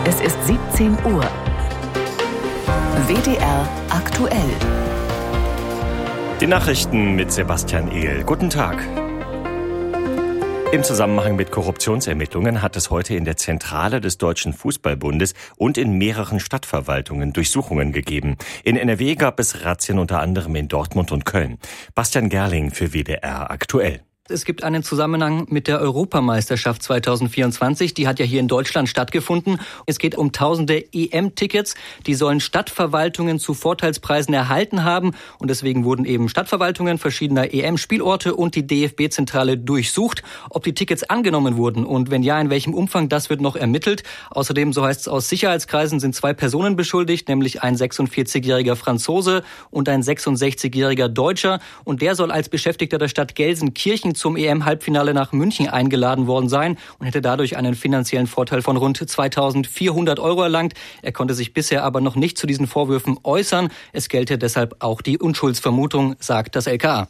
Es ist 17 Uhr. WDR aktuell. Die Nachrichten mit Sebastian Ehl. Guten Tag. Im Zusammenhang mit Korruptionsermittlungen hat es heute in der Zentrale des Deutschen Fußballbundes und in mehreren Stadtverwaltungen Durchsuchungen gegeben. In NRW gab es Razzien unter anderem in Dortmund und Köln. Bastian Gerling für WDR aktuell. Es gibt einen Zusammenhang mit der Europameisterschaft 2024. Die hat ja hier in Deutschland stattgefunden. Es geht um tausende EM-Tickets. Die sollen Stadtverwaltungen zu Vorteilspreisen erhalten haben. Und deswegen wurden eben Stadtverwaltungen verschiedener EM-Spielorte und die DFB-Zentrale durchsucht, ob die Tickets angenommen wurden. Und wenn ja, in welchem Umfang, das wird noch ermittelt. Außerdem, so heißt es aus Sicherheitskreisen, sind 2 Personen beschuldigt, nämlich ein 46-jähriger Franzose und ein 66-jähriger Deutscher. Und der soll als Beschäftigter der Stadt Gelsenkirchen zum EM-Halbfinale nach München eingeladen worden sein und hätte dadurch einen finanziellen Vorteil von rund 2.400 € erlangt. Er konnte sich bisher aber noch nicht zu diesen Vorwürfen äußern. Es gelte deshalb auch die Unschuldsvermutung, sagt das LKA.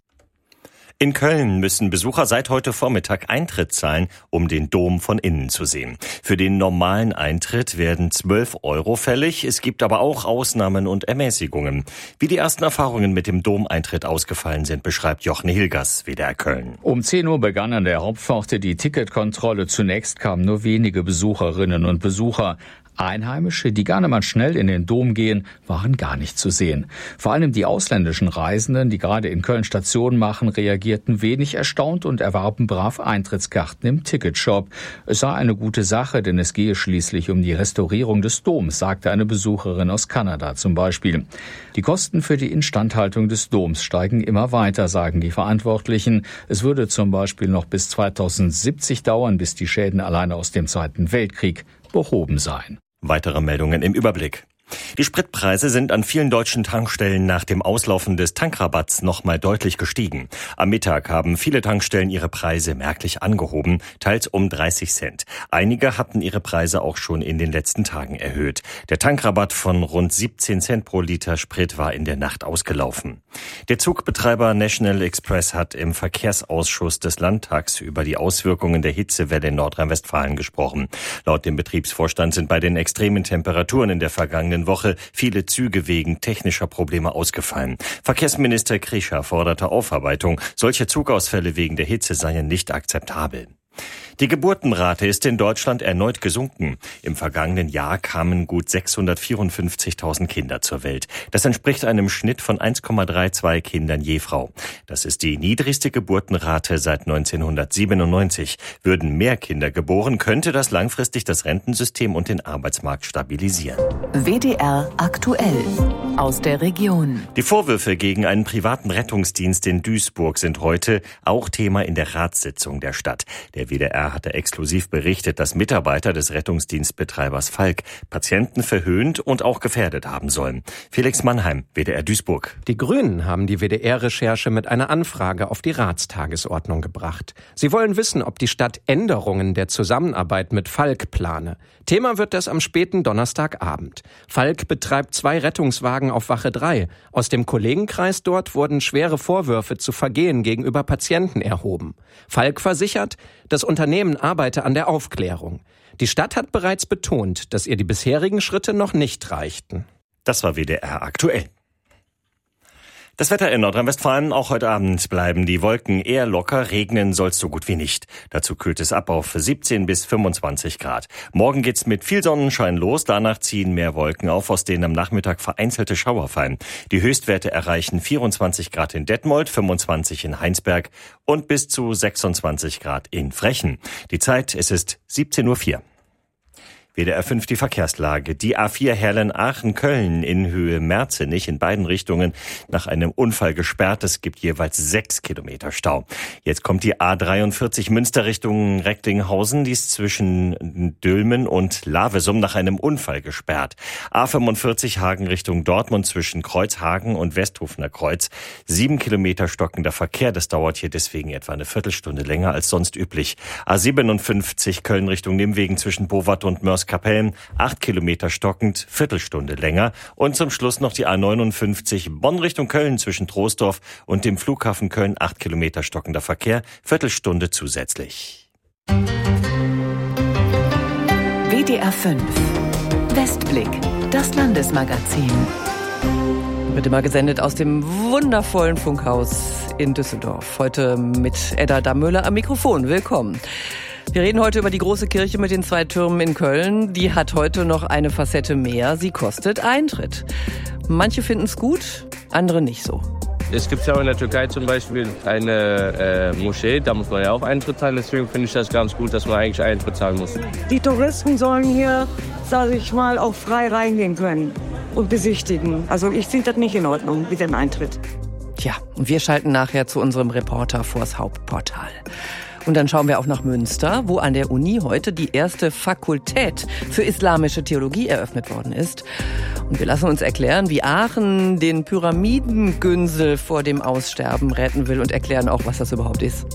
In Köln müssen Besucher seit heute Vormittag Eintritt zahlen, um den Dom von innen zu sehen. Für den normalen Eintritt werden 12 € fällig. Es gibt aber auch Ausnahmen und Ermäßigungen. Wie die ersten Erfahrungen mit dem Domeintritt ausgefallen sind, beschreibt Jochen Hilgers, WDR Köln. Um 10 Uhr begann an der Hauptpforte die Ticketkontrolle. Zunächst kamen nur wenige Besucherinnen und Besucher. Einheimische, die gerne mal schnell in den Dom gehen, waren gar nicht zu sehen. Vor allem die ausländischen Reisenden, die gerade in Köln Station machen, reagierten wenig erstaunt und erwarben brav Eintrittskarten im Ticketshop. Es sei eine gute Sache, denn es gehe schließlich um die Restaurierung des Doms, sagte eine Besucherin aus Kanada zum Beispiel. Die Kosten für die Instandhaltung des Doms steigen immer weiter, sagen die Verantwortlichen. Es würde zum Beispiel noch bis 2070 dauern, bis die Schäden alleine aus dem Zweiten Weltkrieg behoben seien. Weitere Meldungen im Überblick. Die Spritpreise sind an vielen deutschen Tankstellen nach dem Auslaufen des Tankrabatts nochmal deutlich gestiegen. Am Mittag haben viele Tankstellen ihre Preise merklich angehoben, teils um 30 Cent. Einige hatten ihre Preise auch schon in den letzten Tagen erhöht. Der Tankrabatt von rund 17 Cent pro Liter Sprit war in der Nacht ausgelaufen. Der Zugbetreiber National Express hat im Verkehrsausschuss des Landtags über die Auswirkungen der Hitzewelle in Nordrhein-Westfalen gesprochen. Laut dem Betriebsvorstand sind bei den extremen Temperaturen in der vergangenen Woche viele Züge wegen technischer Probleme ausgefallen. Verkehrsminister Krischer forderte Aufarbeitung. Solche Zugausfälle wegen der Hitze seien nicht akzeptabel. Die Geburtenrate ist in Deutschland erneut gesunken. Im vergangenen Jahr kamen gut 654.000 Kinder zur Welt. Das entspricht einem Schnitt von 1,32 Kindern je Frau. Das ist die niedrigste Geburtenrate seit 1997. Würden mehr Kinder geboren, könnte das langfristig das Rentensystem und den Arbeitsmarkt stabilisieren. WDR aktuell aus der Region. Die Vorwürfe gegen einen privaten Rettungsdienst in Duisburg sind heute auch Thema in der Ratssitzung der Stadt. Der WDR hatte exklusiv berichtet, dass Mitarbeiter des Rettungsdienstbetreibers Falk Patienten verhöhnt und auch gefährdet haben sollen. Felix Mannheim, WDR Duisburg. Die Grünen haben die WDR-Recherche mit einer Anfrage auf die Ratstagesordnung gebracht. Sie wollen wissen, ob die Stadt Änderungen der Zusammenarbeit mit Falk plane. Thema wird das am späten Donnerstagabend. Falk betreibt 2 Rettungswagen auf Wache 3. Aus dem Kollegenkreis dort wurden schwere Vorwürfe zu Vergehen gegenüber Patienten erhoben. Falk versichert, das Unternehmen arbeite an der Aufklärung. Die Stadt hat bereits betont, dass ihr die bisherigen Schritte noch nicht reichten. Das war WDR aktuell. Das Wetter in Nordrhein-Westfalen, auch heute Abend bleiben die Wolken eher locker, regnen soll's so gut wie nicht. Dazu kühlt es ab auf 17 bis 25 Grad. Morgen geht's mit viel Sonnenschein los, danach ziehen mehr Wolken auf, aus denen am Nachmittag vereinzelte Schauer fallen. Die Höchstwerte erreichen 24 Grad in Detmold, 25 in Heinsberg und bis zu 26 Grad in Frechen. Die Zeit, es ist 17:04 Uhr. WDR 5 die Verkehrslage. Die A4 Herlen-Aachen-Köln in Höhe Merzenich in beiden Richtungen nach einem Unfall gesperrt. Es gibt jeweils 6 Kilometer Stau. Jetzt kommt die A43 Münster Richtung Recklinghausen. Die ist zwischen Dülmen und Lavesum nach einem Unfall gesperrt. A45 Hagen Richtung Dortmund zwischen Kreuzhagen und Westhofener Kreuz. 7 Kilometer stockender Verkehr. Das dauert hier deswegen etwa eine Viertelstunde länger als sonst üblich. A57 Köln Richtung Nimwegen zwischen Bowat und Mörs-Kapellen, 8 Kilometer stockend, Viertelstunde länger. Und zum Schluss noch die A59 Bonn Richtung Köln zwischen Troisdorf und dem Flughafen Köln, 8 Kilometer stockender Verkehr, Viertelstunde zusätzlich. WDR 5 Westblick, das Landesmagazin. Wird immer gesendet aus dem wundervollen Funkhaus in Düsseldorf. Heute mit Edda Dammöller am Mikrofon. Willkommen. Wir reden heute über die große Kirche mit den 2 Türmen in Köln. Die hat heute noch eine Facette mehr. Sie kostet Eintritt. Manche finden es gut, andere nicht so. Es gibt ja auch in der Türkei zum Beispiel eine Moschee, da muss man ja auch Eintritt zahlen. Deswegen finde ich das ganz gut, dass man eigentlich Eintritt zahlen muss. Die Touristen sollen hier, sage ich mal, auch frei reingehen können und besichtigen. Also ich finde das nicht in Ordnung mit dem Eintritt. Tja, und wir schalten nachher zu unserem Reporter vors Hauptportal. Und dann schauen wir auch nach Münster, wo an der Uni heute die erste Fakultät für islamische Theologie eröffnet worden ist. Und wir lassen uns erklären, wie Aachen den Pyramidengünsel vor dem Aussterben retten will und erklären auch, was das überhaupt ist.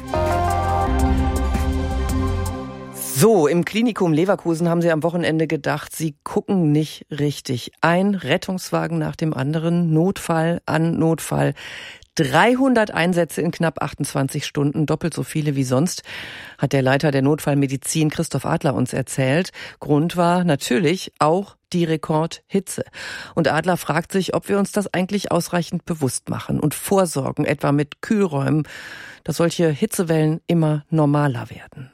So, im Klinikum Leverkusen haben sie am Wochenende gedacht, sie gucken nicht richtig. Ein Rettungswagen nach dem anderen, Notfall an Notfall. 300 Einsätze in knapp 28 Stunden, doppelt so viele wie sonst, hat der Leiter der Notfallmedizin Christoph Adler uns erzählt. Grund war natürlich auch die Rekordhitze. Und Adler fragt sich, ob wir uns das eigentlich ausreichend bewusst machen und vorsorgen, etwa mit Kühlräumen, dass solche Hitzewellen immer normaler werden.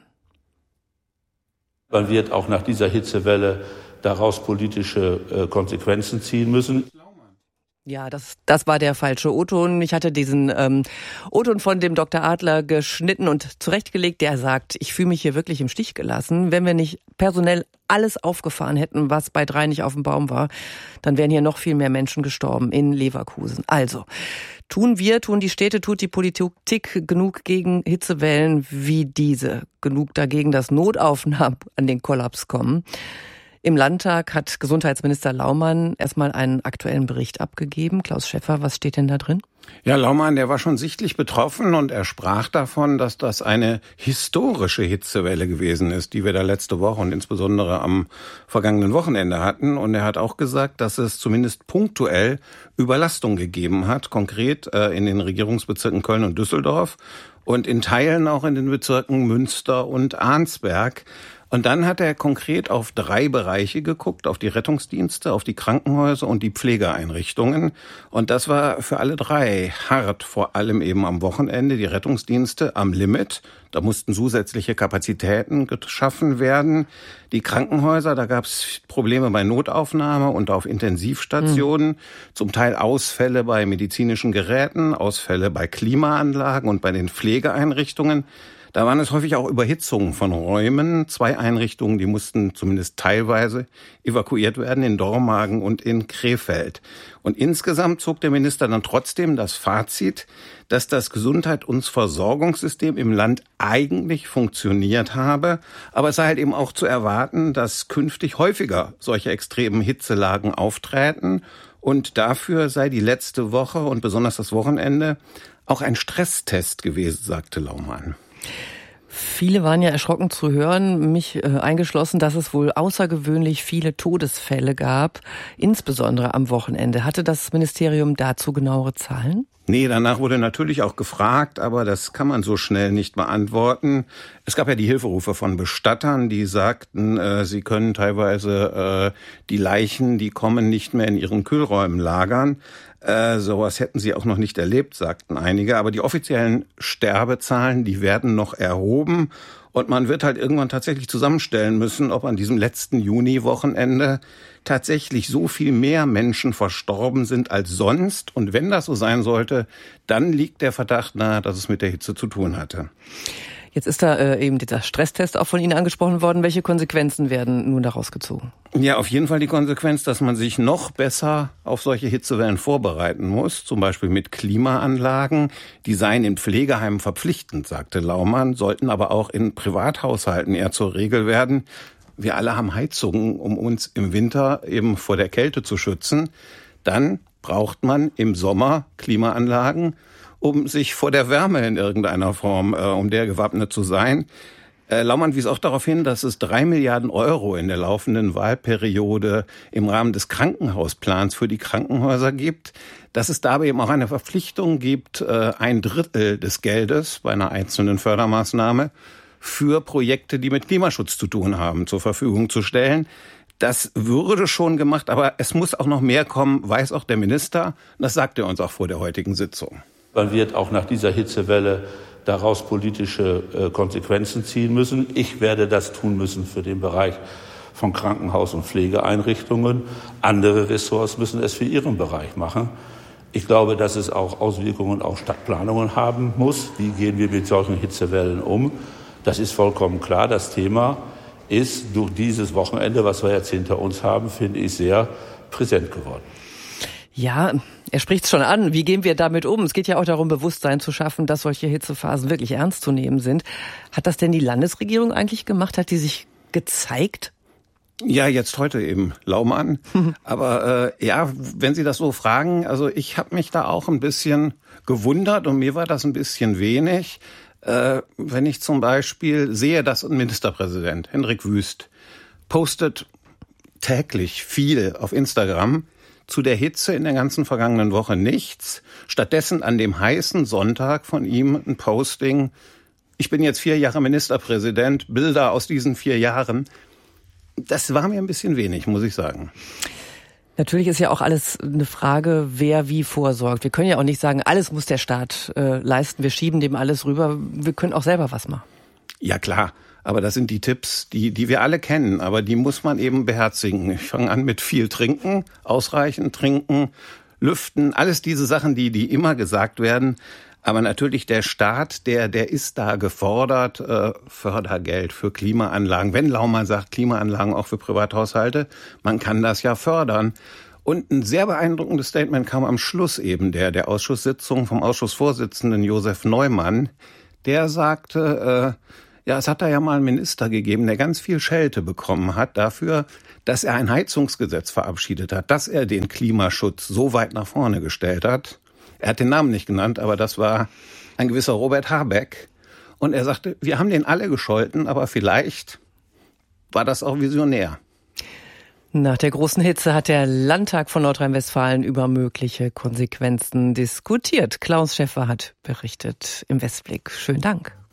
Man wird auch nach dieser Hitzewelle daraus politische Konsequenzen ziehen müssen. Ja, das war der falsche O-Ton. Ich hatte diesen O-Ton von dem Dr. Adler geschnitten und zurechtgelegt. Der sagt, ich fühle mich hier wirklich im Stich gelassen. Wenn wir nicht personell alles aufgefahren hätten, was bei 3 nicht auf dem Baum war, dann wären hier noch viel mehr Menschen gestorben in Leverkusen. Also, tun die Städte, tut die Politik genug gegen Hitzewellen wie diese? Genug dagegen, dass Notaufnahmen an den Kollaps kommen? Im Landtag hat Gesundheitsminister Laumann erstmal einen aktuellen Bericht abgegeben. Klaus Schäffer, was steht denn da drin? Ja, Laumann, der war schon sichtlich betroffen und er sprach davon, dass das eine historische Hitzewelle gewesen ist, die wir da letzte Woche und insbesondere am vergangenen Wochenende hatten. Und er hat auch gesagt, dass es zumindest punktuell Überlastung gegeben hat, konkret in den Regierungsbezirken Köln und Düsseldorf und in Teilen auch in den Bezirken Münster und Arnsberg. Und dann hat er konkret auf 3 Bereiche geguckt, auf die Rettungsdienste, auf die Krankenhäuser und die Pflegeeinrichtungen. Und das war für alle 3 hart, vor allem eben am Wochenende. Die Rettungsdienste am Limit, da mussten zusätzliche Kapazitäten geschaffen werden. Die Krankenhäuser, da gab es Probleme bei Notaufnahme und auf Intensivstationen. Zum Teil Ausfälle bei medizinischen Geräten, Ausfälle bei Klimaanlagen und bei den Pflegeeinrichtungen. Da waren es häufig auch Überhitzungen von Räumen. 2 Einrichtungen, die mussten zumindest teilweise evakuiert werden, in Dormagen und in Krefeld. Und insgesamt zog der Minister dann trotzdem das Fazit, dass das Gesundheits- und Versorgungssystem im Land eigentlich funktioniert habe. Aber es sei halt eben auch zu erwarten, dass künftig häufiger solche extremen Hitzelagen auftreten. Und dafür sei die letzte Woche und besonders das Wochenende auch ein Stresstest gewesen, sagte Laumann. Viele waren ja erschrocken zu hören, mich eingeschlossen, dass es wohl außergewöhnlich viele Todesfälle gab, insbesondere am Wochenende. Hatte das Ministerium dazu genauere Zahlen? Nee, danach wurde natürlich auch gefragt, aber das kann man so schnell nicht beantworten. Es gab ja die Hilferufe von Bestattern, die sagten, sie können teilweise die Leichen, die kommen, nicht mehr in ihren Kühlräumen lagern. Sowas hätten sie auch noch nicht erlebt, sagten einige. Aber die offiziellen Sterbezahlen, die werden noch erhoben. Und man wird halt irgendwann tatsächlich zusammenstellen müssen, ob an diesem letzten Juni-Wochenende tatsächlich so viel mehr Menschen verstorben sind als sonst. Und wenn das so sein sollte, dann liegt der Verdacht nahe, dass es mit der Hitze zu tun hatte. Jetzt ist da eben dieser Stresstest auch von Ihnen angesprochen worden. Welche Konsequenzen werden nun daraus gezogen? Ja, auf jeden Fall die Konsequenz, dass man sich noch besser auf solche Hitzewellen vorbereiten muss. Zum Beispiel mit Klimaanlagen. Die seien in Pflegeheimen verpflichtend, sagte Laumann, sollten aber auch in Privathaushalten eher zur Regel werden. Wir alle haben Heizungen, um uns im Winter eben vor der Kälte zu schützen. Dann braucht man im Sommer Klimaanlagen, um sich vor der Wärme in irgendeiner Form, um der gewappnet zu sein. Laumann wies auch darauf hin, dass es 3 Milliarden Euro in der laufenden Wahlperiode im Rahmen des Krankenhausplans für die Krankenhäuser gibt, dass es dabei eben auch eine Verpflichtung gibt, 1/3 des Geldes bei einer einzelnen Fördermaßnahme für Projekte, die mit Klimaschutz zu tun haben, zur Verfügung zu stellen. Das würde schon gemacht, aber es muss auch noch mehr kommen, weiß auch der Minister. Das sagt er uns auch vor der heutigen Sitzung. Man wird auch nach dieser Hitzewelle daraus politische Konsequenzen ziehen müssen. Ich werde das tun müssen für den Bereich von Krankenhaus- und Pflegeeinrichtungen. Andere Ressorts müssen es für ihren Bereich machen. Ich glaube, dass es auch Auswirkungen auf Stadtplanungen haben muss. Wie gehen wir mit solchen Hitzewellen um? Das ist vollkommen klar. Das Thema ist durch dieses Wochenende, was wir jetzt hinter uns haben, finde ich, sehr präsent geworden. Ja, er spricht es schon an. Wie gehen wir damit um? Es geht ja auch darum, Bewusstsein zu schaffen, dass solche Hitzephasen wirklich ernst zu nehmen sind. Hat das denn die Landesregierung eigentlich gemacht? Hat die sich gezeigt? Ja, jetzt heute eben Laumann. Aber ja, wenn Sie das so fragen, also ich habe mich da auch ein bisschen gewundert und mir war das ein bisschen wenig. Wenn ich zum Beispiel sehe, dass ein Ministerpräsident, Hendrik Wüst, postet täglich viel auf Instagram, zu der Hitze in der ganzen vergangenen Woche nichts. Stattdessen an dem heißen Sonntag von ihm ein Posting, ich bin jetzt 4 Jahre Ministerpräsident, Bilder aus diesen 4 Jahren. Das war mir ein bisschen wenig, muss ich sagen. Natürlich ist ja auch alles eine Frage, wer wie vorsorgt. Wir können ja auch nicht sagen, alles muss der Staat leisten, wir schieben dem alles rüber. Wir können auch selber was machen. Ja klar, aber das sind die Tipps, die wir alle kennen, aber die muss man eben beherzigen. Ich fange an mit viel trinken, ausreichend trinken, lüften, alles diese Sachen, die immer gesagt werden. Aber natürlich der Staat, der ist da gefordert, Fördergeld für Klimaanlagen. Wenn Laumann sagt, Klimaanlagen auch für Privathaushalte, man kann das ja fördern. Und ein sehr beeindruckendes Statement kam am Schluss eben der Ausschusssitzung vom Ausschussvorsitzenden Josef Neumann. Der sagte, ja, es hat da ja mal einen Minister gegeben, der ganz viel Schelte bekommen hat dafür, dass er ein Heizungsgesetz verabschiedet hat, dass er den Klimaschutz so weit nach vorne gestellt hat. Er hat den Namen nicht genannt, aber das war ein gewisser Robert Habeck. Und er sagte, wir haben den alle gescholten, aber vielleicht war das auch visionär. Nach der großen Hitze hat der Landtag von Nordrhein-Westfalen über mögliche Konsequenzen diskutiert. Klaus Schäffer hat berichtet im Westblick. Schönen Dank.